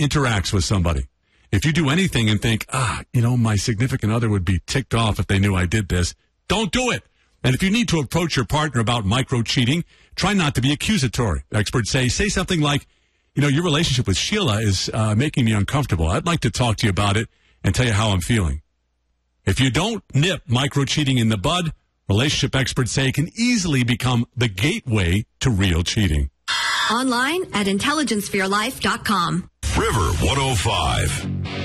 interacts with somebody. If you do anything and think, my significant other would be ticked off if they knew I did this, don't do it. And if you need to approach your partner about micro-cheating, try not to be accusatory. Experts say something like, your relationship with Sheila is making me uncomfortable. I'd like to talk to you about it and tell you how I'm feeling. If you don't nip micro-cheating in the bud, relationship experts say it can easily become the gateway to real cheating. Online at intelligenceforyourlife.com. River 105.